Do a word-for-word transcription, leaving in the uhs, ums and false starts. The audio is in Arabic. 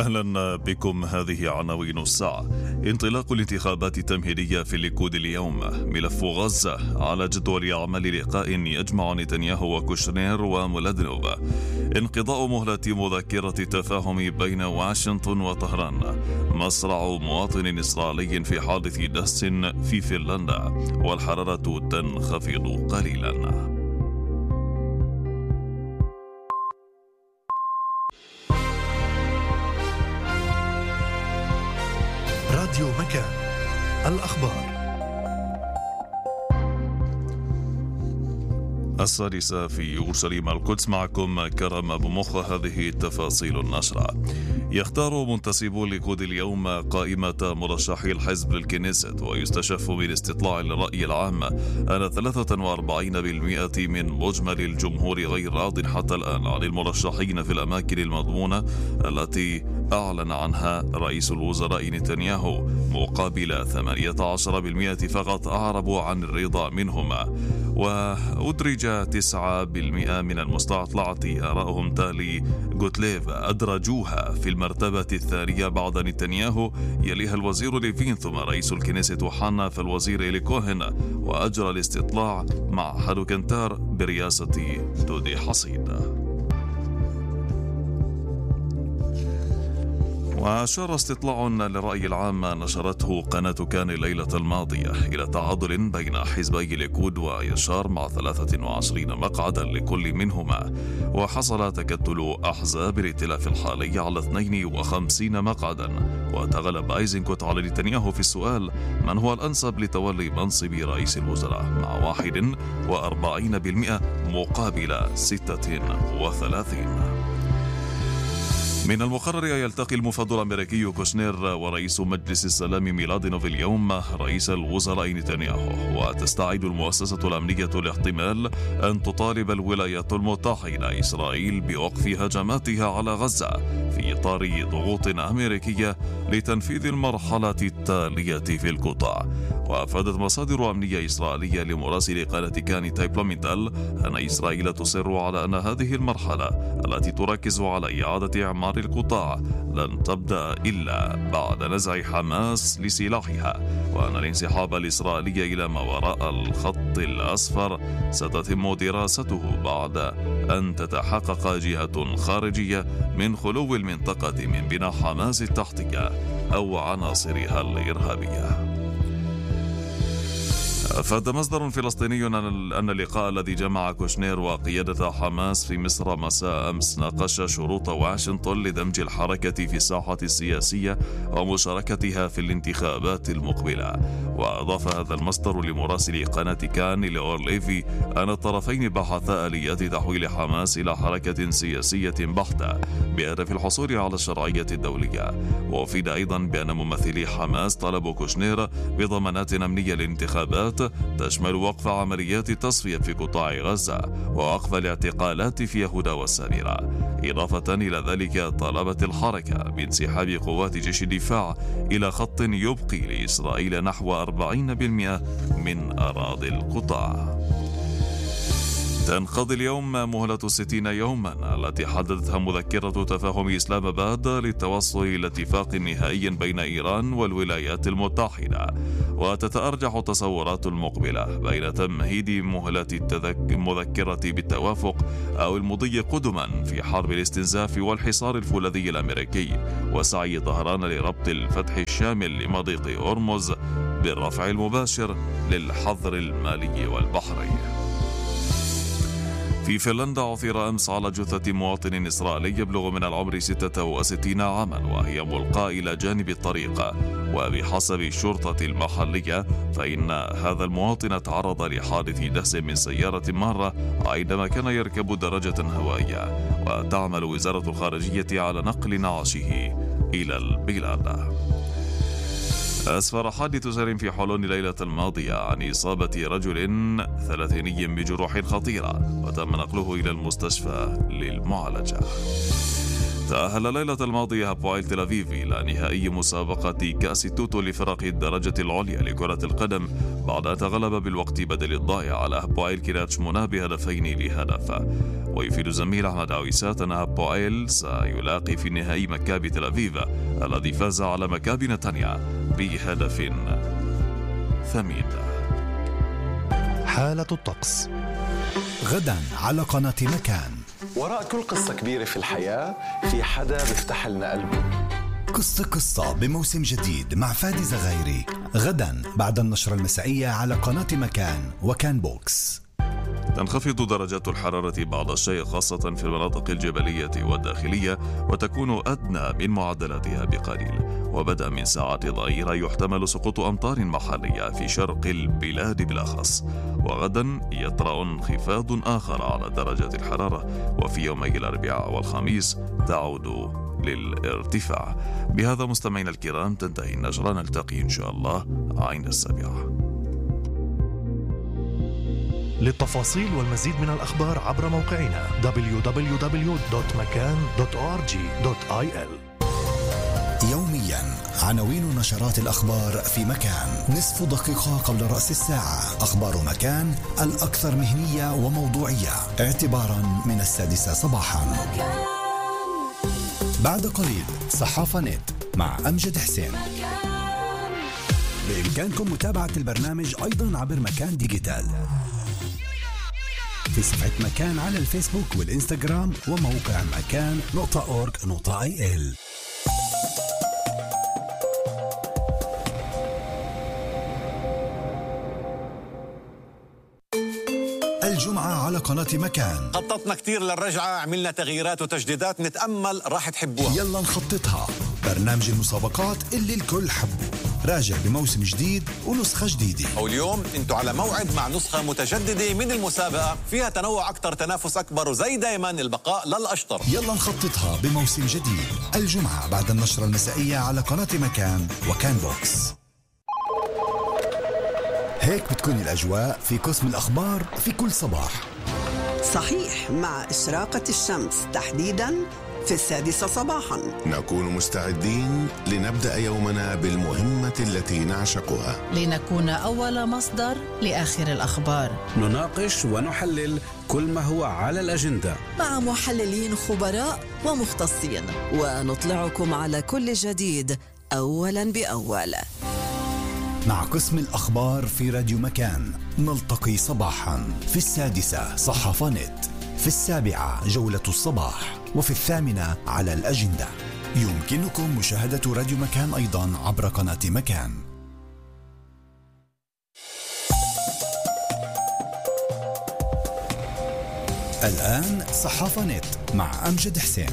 أهلا بكم. هذه عناوين الساعة. انطلاق الانتخابات التمهيدية في الليكود اليوم. ملف غزة على جدول عمل لقاء يجمع نتنياهو وكوشنير ومولادنوف. انقضاء مهلة مذكرة التفاهم بين واشنطن وطهران. مصرع مواطن إسرائيلي في حادث دهس في فنلندا، والحرارة تنخفض قليلا. راديو مكان، الأخبار. السادسة في أورشليم القدس، معكم كرم أبو مخ. هذه تفاصيل النشرة. يختار منتسبو الليكود اليوم قائمة مرشحي الحزب للكنيست، ويستشف من استطلاع الرأي العام أن ثلاثة وأربعين بالمئة من مجمل الجمهور غير راض حتى الآن عن المرشحين في الأماكن المضمونة التي أعلن عنها رئيس الوزراء نتنياهو، مقابل ثمانية عشر بالمئة فقط أعربوا عن الرضا منهما. وأدرج تسعة بالمئة من المستطلعة آرائهم تالي غوتليف أدرجوها في المرتبة الثانية بعد نتنياهو، يليها الوزير ليفين، ثم رئيس الكنيست حنا، فالوزير إلي كوهن. وأجرى الاستطلاع معهد كنتار برئاسة دودي حصيد. وأشار استطلاع للرأي العام نشرته قناة كان الليلة الماضية إلى تعادل بين حزبي الليكود ويشار مع ثلاثة وعشرين مقعدا لكل منهما، وحصل تكتل أحزاب الائتلاف الحالي على اثنين وخمسين مقعدا. وتغلب أيزنكوت على نتنياهو في السؤال من هو الأنسب لتولي منصب رئيس الوزراء مع واحد وأربعين بالمئة مقابل ستة وثلاثين. من المقرر يلتقي المفوض الأمريكي كوشنير ورئيس مجلس السلام ميلادينوف اليوم رئيس الوزراء نتنياهو، وتستعد المؤسسة الأمنية لاحتمال أن تطالب الولايات المتحدة إسرائيل بوقف هجماتها على غزة في إطار ضغوط أمريكية لتنفيذ المرحلة التالية في القطاع. وأفادت مصادر أمنية إسرائيلية لمراسل قناة كان تايبلومينتال أن إسرائيل تصر على أن هذه المرحلة التي تركز على إعادة إعمار القطاع لن تبدأ إلا بعد نزع حماس لسلاحها، وأن الانسحاب الإسرائيلي إلى ما وراء الخط الأصفر ستتم دراسته بعد أن تتحقق جهة خارجية من خلو المنطقة من بناء حماس التحتية أو عناصرها الإرهابية. أفاد مصدر فلسطيني أن اللقاء الذي جمع كوشنير وقيادة حماس في مصر مساء أمس ناقش شروط واشنطن لدمج الحركة في الساحة السياسية ومشاركتها في الانتخابات المقبلة. وأضاف هذا المصدر لمراسل قناة كان لأور ليفي أن الطرفين بحثا آليات تحويل حماس إلى حركة سياسية بحتة بهدف الحصول على الشرعية الدولية. وأفيد أيضا بأن ممثلي حماس طلبوا كوشنير بضمانات أمنية للانتخابات تشمل وقف عمليات التصفية في قطاع غزة ووقف الاعتقالات في يهودا والسامرة. إضافة إلى ذلك طلبت الحركة بانسحاب قوات جيش الدفاع إلى خط يبقي لإسرائيل نحو أربعين بالمئة من أراضي القطاع. تنقضي اليوم مهلة ستين يوما التي حددتها مذكرة تفاهم إسلام آباد للتوصل إلى اتفاق نهائي بين إيران والولايات المتحدة. وتتأرجح التصورات المقبلة بين تمهيد مهلة المذكرة بالتوافق أو المضي قدما في حرب الاستنزاف والحصار الفولاذي الأمريكي، وسعي طهران لربط الفتح الشامل لمضيق هرمز بالرفع المباشر للحظر المالي والبحري. في فنلندا عثر أمس على جثة مواطن إسرائيلي يبلغ من العمر ستة وستين عاما، وهي ملقاة إلى جانب الطريق. وبحسب الشرطة المحلية فإن هذا المواطن تعرض لحادث دهس من سيارة مارة عندما كان يركب دراجة هوائية. وتعمل وزارة الخارجية على نقل نعشه إلى البلاد. أسفر حادث سير في حلون ليلة الماضية عن إصابة رجل ثلاثيني بجروح خطيرة، وتم نقله إلى المستشفى للمعالجة. تأهل ليلة الماضية هابويل تل أبيب إلى نهائي مسابقة كأس التوتو لفرق الدرجة العليا لكرة القدم بعد أن تغلب بالوقت بدل الضائع على هابويل كيريات شمونا بهدفين لهدف. ويفيد الزميل أحمد عويسات أن هابويل سيلاقي في النهائي مكابي تل أبيب الذي فاز على مكابي نتانيا بهدف ثمين. حالة الطقس غدا على قناة مكان. وراء كل قصة كبيرة في الحياة في حدا بيفتح لنا قلبه. قصة قصة بموسم جديد مع فادي زغيري غدا بعد النشرة المسائية على قناة مكان وكان بوكس. تنخفض درجات الحرارة بعض الشيء خاصة في المناطق الجبلية والداخلية وتكون أدنى من معدلاتها بقليل. وبدءا من ساعات الظهيرة يحتمل سقوط أمطار محلية في شرق البلاد بالأخص. وغدا يطرأ انخفاض آخر على درجات الحرارة وفي يومي الأربعاء والخميس تعود للارتفاع. بهذا مستمعينا الكرام تنتهي النشرة، نلتقي إن شاء الله عين السابعة. للتفاصيل والمزيد من الأخبار عبر موقعنا دبليو دبليو دبليو دوت مكان دوت أو آر جي دوت آي إل. يوميا عناوين نشرات الأخبار في مكان. نصف دقيقة قبل رأس الساعة أخبار مكان الأكثر مهنية وموضوعية اعتبارا من السادسة صباحا. بعد قليل صحافة نت مع أمجد حسين. بإمكانكم متابعة البرنامج أيضا عبر مكان ديجيتال في صفحة مكان على الفيسبوك والإنستغرام وموقع مكان نقطة أورج نقطة آي إل. الجمعة على قناة مكان. خططنا كتير للرجعة، عملنا تغييرات وتجديدات نتأمل راح تحبوها. يلا نخططها، برنامج المسابقات اللي الكل حبه راجع بموسم جديد ونسخة جديدة. يلا نخططها بموسم جديد الجمعة بعد النشرة المسائية على قناة مكان وكان بوكس. هيك بتكون الأجواء في قسم الأخبار في كل صباح. صحيح، مع إشراقة الشمس تحديداً في السادسة صباحاً نكون مستعدين لنبدأ يومنا بالمهمة التي نعشقها، لنكون أول مصدر لآخر الأخبار. نناقش ونحلل كل ما هو على الأجندة مع محللين خبراء ومختصين، ونطلعكم على كل جديد أولاً بأول. مع قسم الأخبار في راديو مكان نلتقي صباحاً في السادسة صحافة نت، في السابعة جولة الصباح، وفي الثامنة على الأجندة. يمكنكم مشاهدة راديو مكان أيضاً عبر قناة مكان. الآن صحافة نت مع أمجد حسين.